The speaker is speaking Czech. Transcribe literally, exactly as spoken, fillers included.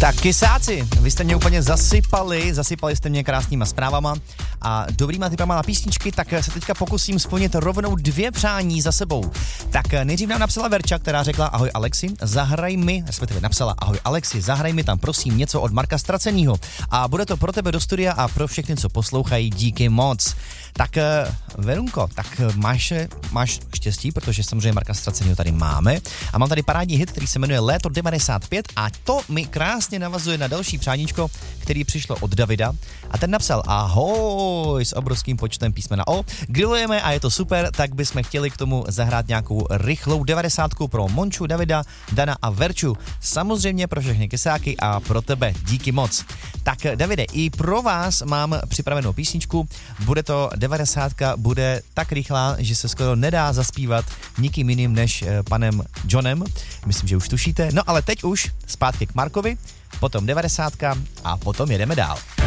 Tak kysáci, vy jste mě úplně zasypali, zasypali jste mě krásnýma zprávama a dobrýma typama na písničky, tak se teďka pokusím splnit rovnou dvě přání za sebou. Tak nejdřív nám napsala Verča, která řekla: ahoj Alexi, zahraj mi, respektive napsala: ahoj Alexi, zahraj mi tam prosím něco od Marka Stracenýho a bude to pro tebe do studia a pro všechny, co poslouchají, díky moc. Tak Verunko, tak máš, máš štěstí, protože samozřejmě Marka Stracenýho tady máme a mám tady parádní hit, který se jmenuje Léto devadesát pět a to mi krásně navazuje na další přáníčko, který přišlo od Davida a ten napsal: ahoj s obrovským počtem písmena O, grillujeme a je to super, tak bychom chtěli k tomu zahrát nějakou rychlou devadesátku pro Monču, Davida, Dana a Verču. Samozřejmě pro všechny kysáky a pro tebe díky moc. Tak Davide, i pro vás mám připravenou písničku, bude to devadesátka, bude tak rychlá, že se skoro nedá zaspívat nikým jiným než panem Johnem. Myslím, že už tušíte. No ale teď už zpátky k Markovi, potom devadesátka a potom jedeme dál.